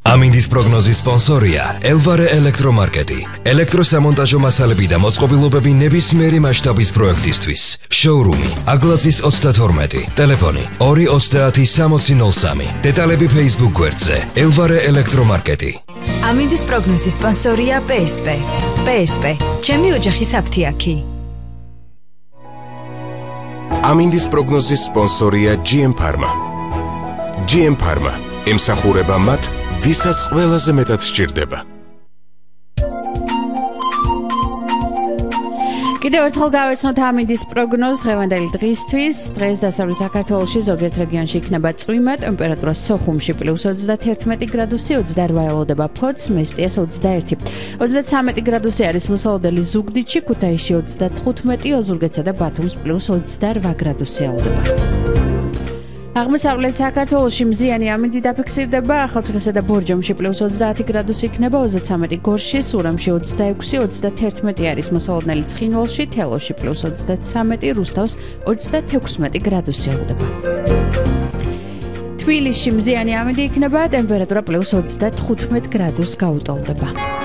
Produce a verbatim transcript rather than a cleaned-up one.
ამინდის პროგნოზის სპონსორია ელვარე ელექტრომარკეტი. ელექტროსამონტაჟო მასალები და მოწყობილობები ნებისმიერი მასშტაბის პროექტისთვის. შოურუმი აგლაძის ოცდათორმეტი. ტელეფონი ორი ოცდაათი სამოცი ნოლ სამი. დეტალები Facebook გვერდზე ელვარე ელექტრომარკეტი. ამინდის პროგნოზის სპონსორია პე ეს პე. პე ეს პე. ჩემი ოჯახის აფთიაქი. ამინდის პროგნოზის სპონსორია ჯი ემ Pharma. ჯი ემ Pharma ემსახურება მათ, ვისაც ყველაზე მეტად სჭირდება. კიდევ ერთხელ გავეცნოთ ამინდის პროგნოზს დღევანდელი დღისთვის. დღეს დასავლეთ საქართველოში ზოგიერთ რეგიონში იქნება წვიმა, ტემპერატურა სოხუმში პლუს ოცდათერთმეტი გრადუსი, ოცდაოთხ ელოდება ფოთს, მესტიას ოცდაერთი. ოცდაცამეტი გრადუსი არის მოსალოდელი ზუგდიდში, ქუთაისში ოცდათხუთმეტი, ოზურგეთსა და ბათუმს პლუს ოცდარვა გრადუსი ელოდება. აღმოსავლეთ საქართველოში მზიანი ამინდი დაფიქსირდება, ახალციხესა და ბორჯომში პლუს ოცდაათი გრადუსი იქნება, ოცდაცამეტი გორში, სურამში ოცდაექვსი, ოცდათერთმეტი არის მოსალოდნელი ცხინვალში, თელავში პლუს ოცდაცამეტი, რუსთავს ოცდათექვსმეტი გრადუსი ელოდება. თბილისში მზიანი ამინდი იქნება, ტემპერატურა პლუს ოცდათხუთმეტ გრადუსს გაუტოლდება.